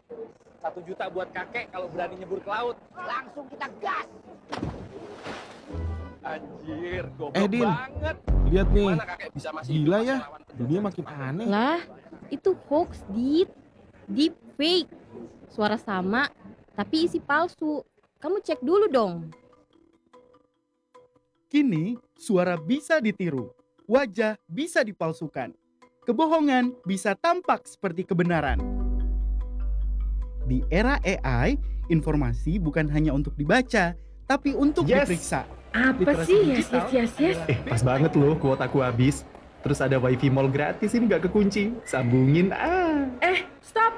1 juta buat kakek kalau berani nyebur ke laut. Langsung kita gas. Anjir, goblok Din, banget. lihat nih. Mana kakek bisa masih Gila hidup ya, lawan penjajah? dunia makin aneh. Lah, itu hoax, deep fake. Suara sama, tapi isi palsu. Kamu cek dulu dong. Kini, suara bisa ditiru, wajah bisa dipalsukan, kebohongan bisa tampak seperti kebenaran. Di era AI, informasi bukan hanya untuk dibaca, tapi untuk diperiksa. Apa Literasi sih digital yes? Pas banget loh, kuotaku habis. Terus ada wifi mall gratis, ini nggak kekunci. Sambungin Stop.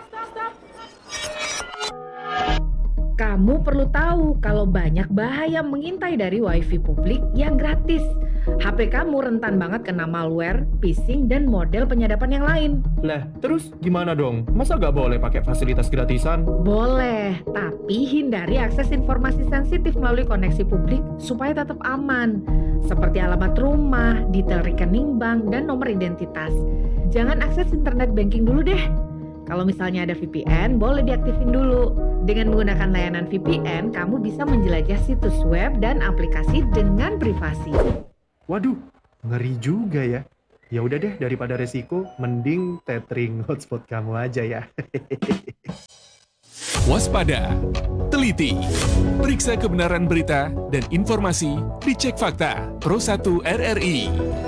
Kamu perlu tahu kalau banyak bahaya mengintai dari wifi publik yang gratis. HP kamu rentan banget kena malware, phishing, dan model penyadapan yang lain. Lah, terus gimana dong? Masa nggak boleh pakai fasilitas gratisan? Boleh, tapi hindari akses informasi sensitif melalui koneksi publik supaya tetap aman. Seperti alamat rumah, detail rekening bank, dan nomor identitas. Jangan akses internet banking dulu deh. Kalau misalnya ada VPN, boleh diaktifin dulu. Dengan menggunakan layanan VPN, kamu bisa menjelajah situs web dan aplikasi dengan privasi. Waduh, ngeri juga ya. Ya udah deh, daripada resiko, mending tethering hotspot kamu aja ya. Waspada, teliti, periksa kebenaran berita dan informasi, dicek fakta. Pro 1 RRI.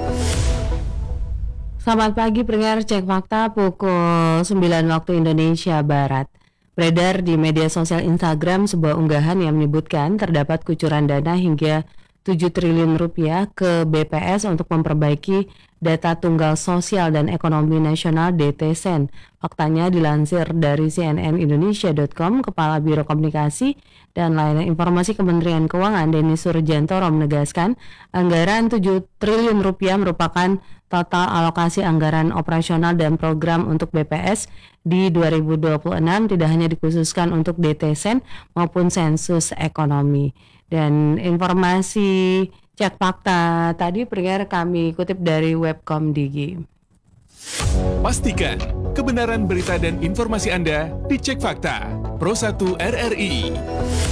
Selamat pagi pendengar Cek Fakta pukul 9 waktu Indonesia Barat. Beredar di media sosial Instagram sebuah unggahan yang menyebutkan terdapat kucuran dana hingga 7 triliun rupiah ke BPS untuk memperbaiki data tunggal sosial dan ekonomi nasional DTSEN. Faktanya dilansir dari cnnindonesia.com, Kepala Biro Komunikasi dan Layanan Informasi Kementerian Keuangan Denny Surjantoro menegaskan anggaran 7 triliun rupiah merupakan total alokasi anggaran operasional dan program untuk BPS di 2026, tidak hanya dikhususkan untuk DTSEN maupun sensus ekonomi. Dan informasi Cek Fakta tadi pendengar kami kutip dari Webcom Digi. Pastikan kebenaran berita dan informasi Anda dicek fakta. Pro 1 RRI.